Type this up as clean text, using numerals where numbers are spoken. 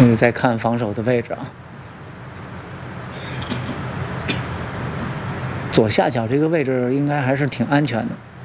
再看防守的位置啊，左下角这个位置应该还是挺安全的。